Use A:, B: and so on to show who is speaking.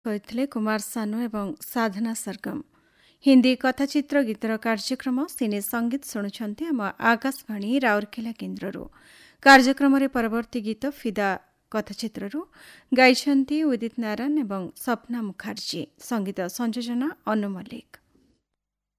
A: କହିଥିଲେ କୁମାର ସାନୁ ଏବଂ ସାଧନା ସରଗମ। ହିନ୍ଦୀ କଥାଚିତ୍ର ଗୀତର କାର୍ଯ୍ୟକ୍ରମ ସିନେ ସଙ୍ଗୀତ ଶୁଣୁଛନ୍ତି ଆମ ଆକାଶବାଣୀ ରାଉରକେଲା କେନ୍ଦ୍ରରୁ। କାର୍ଯ୍ୟକ୍ରମରେ ପରବର୍ତ୍ତୀ ଗୀତ ଫିଦା କଥାଚିତ୍ରରୁ ଗାଇଛନ୍ତି ଉଦିତ ନାରାୟଣ ଏବଂ ସପ୍ନା ମୁଖାର୍ଜୀ। ସଙ୍ଗୀତ ସଂଯୋଜନା ଅନୁ ମଲ୍ଲିକ।